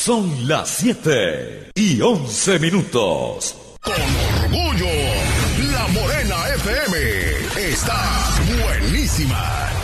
Son las 7:11. Con orgullo, La Morena FM está buenísima.